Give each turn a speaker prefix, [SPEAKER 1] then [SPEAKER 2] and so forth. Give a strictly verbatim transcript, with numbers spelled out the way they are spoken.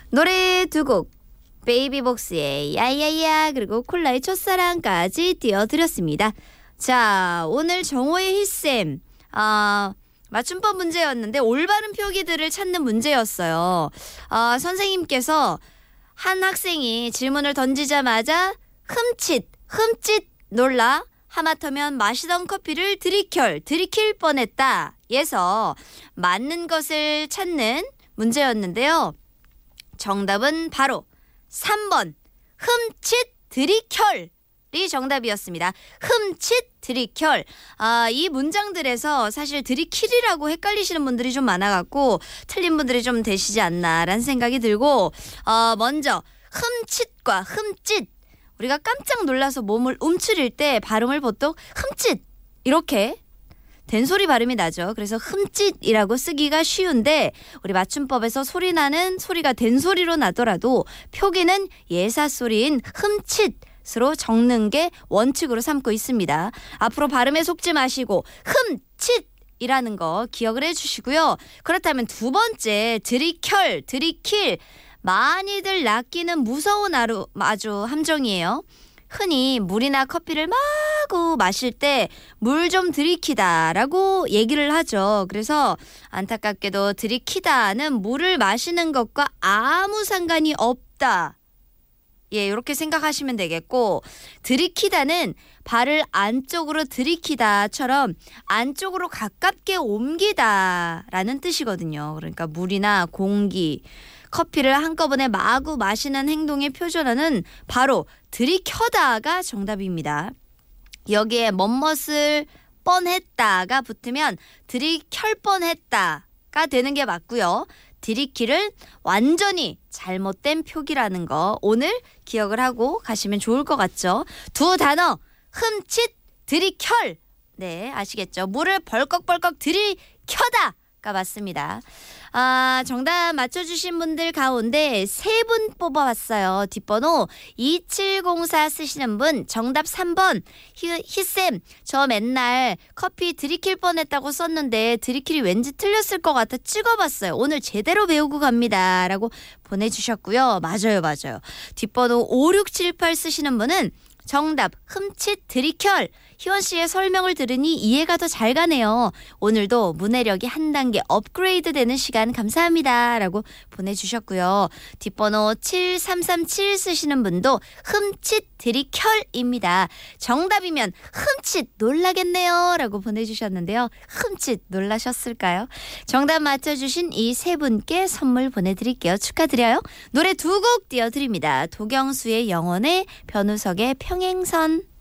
[SPEAKER 1] 노래 두 곡 베이비복스의 야야야 그리고 콜라의 첫사랑까지 띄워드렸습니다. 자, 오늘 정호의 히쌤 아, 맞춤법 문제였는데 올바른 표기들을 찾는 문제였어요. 아, 선생님께서 한 학생이 질문을 던지자마자 흠칫 흠칫 놀라 하마터면 마시던 커피를 들이켤 들이킬 뻔했다 에서 맞는 것을 찾는 문제였는데요. 정답은 바로 삼 번 흠칫 들이켤이 정답이었습니다. 흠칫 들이켤. 아, 이 문장들에서 사실 들이킬이라고 헷갈리시는 분들이 좀 많아갖고 틀린 분들이 좀 되시지 않나라는 생각이 들고 어, 먼저 흠칫과 흠칫 우리가 깜짝 놀라서 몸을 움츠릴 때 발음을 보통 흠칫 이렇게 된소리 발음이 나죠. 그래서 흠칫이라고 쓰기가 쉬운데 우리 맞춤법에서 소리 나는 소리가 된소리로 나더라도 표기는 예사소리인 흠칫으로 적는 게 원칙으로 삼고 있습니다. 앞으로 발음에 속지 마시고 흠칫이라는 거 기억을 해주시고요. 그렇다면 두 번째 들이켤, 들이킬 많이들 낚이는 무서운 아루, 아주 함정이에요. 흔히 물이나 커피를 마구 마실 때 물 좀 들이키다라고 얘기를 하죠. 그래서 안타깝게도 들이키다는 물을 마시는 것과 아무 상관이 없다. 예, 이렇게 생각하시면 되겠고 들이키다는 발을 안쪽으로 들이키다처럼 안쪽으로 가깝게 옮기다라는 뜻이거든요. 그러니까 물이나 공기 커피를 한꺼번에 마구 마시는 행동의 표준어는 바로 들이켜다가 정답입니다. 여기에 멋멋을 뻔했다가 붙으면 들이켤 뻔했다가 되는 게 맞고요. 들이키를 완전히 잘못된 표기라는 거 오늘 기억을 하고 가시면 좋을 것 같죠. 두 단어 흠칫 들이켤 네 아시겠죠. 물을 벌컥벌컥 들이켜다 가 맞습니다. 아, 정답 맞춰주신 분들 가운데 세 분 뽑아왔어요. 뒷번호 이칠공사 쓰시는 분 정답 삼 번 히, 히쌤 저 맨날 커피 들이킬 뻔했다고 썼는데 들이킬이 왠지 틀렸을 것 같아 찍어봤어요. 오늘 제대로 배우고 갑니다 라고 보내주셨고요. 맞아요 맞아요. 뒷번호 오육칠팔 쓰시는 분은 정답 흠칫 들이켤 희원 씨의 설명을 들으니 이해가 더 잘 가네요. 오늘도 문해력이 한 단계 업그레이드 되는 시간 감사합니다 라고 보내주셨고요. 뒷번호 칠삼삼칠 쓰시는 분도 흠칫 들이켤입니다. 정답이면 흠칫 놀라겠네요 라고 보내주셨는데요. 흠칫 놀라셨을까요? 정답 맞춰주신 이 세 분께 선물 보내드릴게요. 축하드려요. 노래 두 곡 띄워드립니다. 도경수의 영혼의 변우석의 평행선.